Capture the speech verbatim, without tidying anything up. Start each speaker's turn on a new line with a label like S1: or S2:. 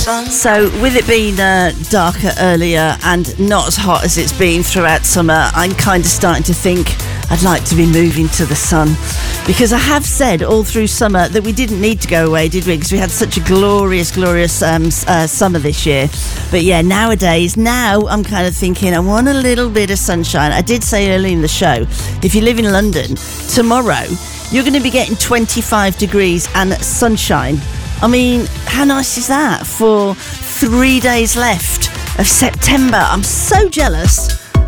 S1: So with it being uh, darker earlier and not as hot as it's been throughout summer, I'm kind of starting to think I'd like to be moving to the sun, because I have said all through summer that we didn't need to go away, did we? Because we had such a glorious, glorious um, uh, summer this year. But yeah, nowadays, now I'm kind of thinking I want a little bit of sunshine. I did say early in the show, if you live in London, tomorrow you're going to be getting twenty-five degrees and sunshine. I mean, how nice is that for three days left of September? I'm so jealous.